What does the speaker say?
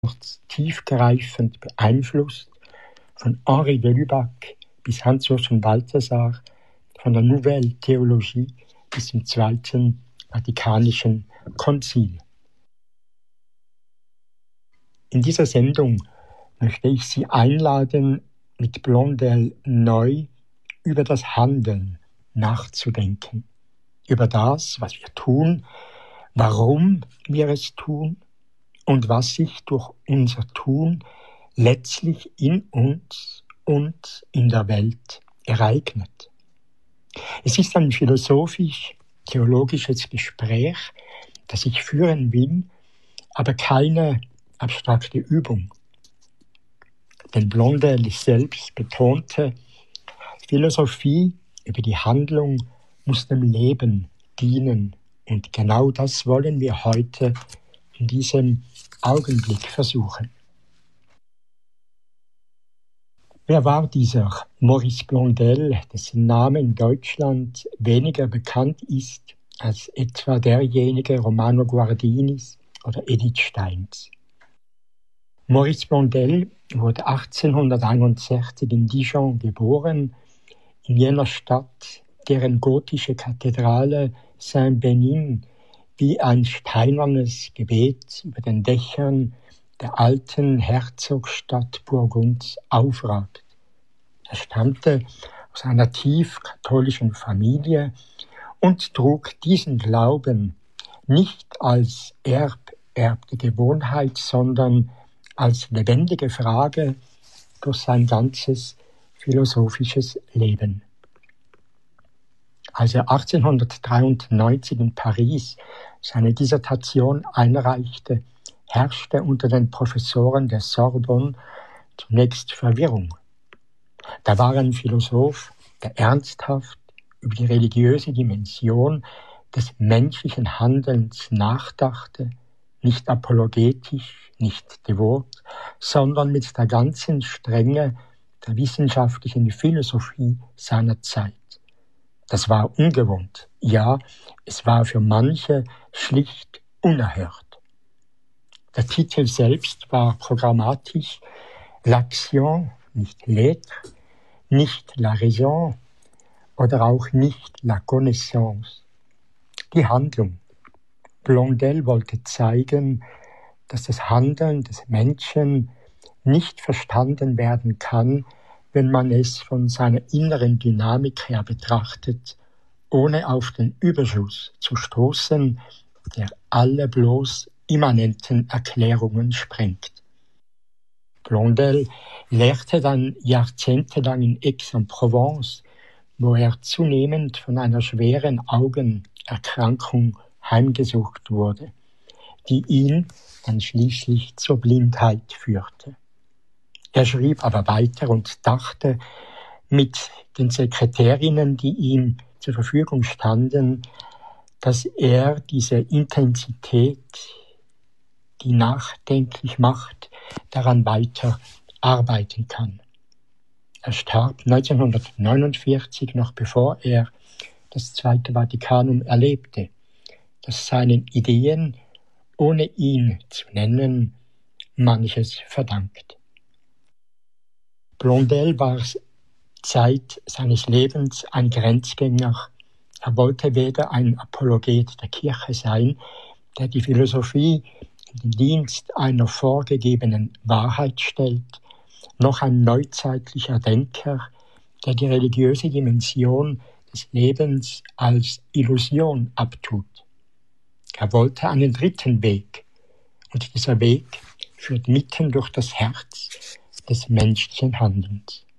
tiefgreifend beeinflusst, von Henri de Lubac bis Hans-Urs von Balthasar, von der Nouvelle Theologie bis zum Zweiten Vatikanischen Konzil. In dieser Sendung möchte ich Sie einladen, mit Blondel neu über das Handeln nachzudenken. Über das, was wir tun, warum wir es tun und was sich durch unser Tun letztlich in uns und in der Welt ereignet. Es ist ein philosophisch-theologisches Gespräch, das ich führen will, aber keine abstrakte Übung. Denn Blondel selbst betonte, Philosophie über die Handlung muss dem Leben dienen. Und genau das wollen wir heute in diesem Augenblick versuchen. Wer war dieser Maurice Blondel, dessen Name in Deutschland weniger bekannt ist als etwa derjenige Romano Guardinis oder Edith Steins? Maurice Blondel wurde 1861 in Dijon geboren, in jener Stadt, deren gotische Kathedrale Saint-Bénigne wie ein steinernes Gebet über den Dächern der alten Herzogsstadt Burgunds aufragt. Er stammte aus einer tief katholischen Familie und trug diesen Glauben nicht als ererbte Gewohnheit, sondern als lebendige Frage durch sein ganzes philosophisches Leben. Als er 1893 in Paris seine Dissertation einreichte, herrschte unter den Professoren der Sorbonne zunächst Verwirrung. Da war ein Philosoph, der ernsthaft über die religiöse Dimension des menschlichen Handelns nachdachte, nicht apologetisch, nicht devot, sondern mit der ganzen Strenge der wissenschaftlichen Philosophie seiner Zeit. Das war ungewohnt, ja, es war für manche schlicht unerhört. Der Titel selbst war programmatisch: L'action, nicht l'être, nicht la raison oder auch nicht la connaissance. Die Handlung. Blondel wollte zeigen, dass das Handeln des Menschen nicht verstanden werden kann, wenn man es von seiner inneren Dynamik her betrachtet, ohne auf den Überschuss zu stoßen, der alle bloß immanenten Erklärungen sprengt. Blondel lehrte dann jahrzehntelang in Aix-en-Provence, wo er zunehmend von einer schweren Augenerkrankung heimgesucht wurde, die ihn dann schließlich zur Blindheit führte. Er schrieb aber weiter und dachte mit den Sekretärinnen, die ihm zur Verfügung standen, dass er diese Intensität, die nachdenklich macht, daran weiter arbeiten kann. Er starb 1949, noch bevor er das Zweite Vatikanum erlebte, das seinen Ideen, ohne ihn zu nennen, manches verdankt. Blondel war Zeit seines Lebens ein Grenzgänger. Er wollte weder ein Apologet der Kirche sein, der die Philosophie in den Dienst einer vorgegebenen Wahrheit stellt, noch ein neuzeitlicher Denker, der die religiöse Dimension des Lebens als Illusion abtut. Er wollte einen dritten Weg, und dieser Weg führt mitten durch das Herz des menschlichen Handelns.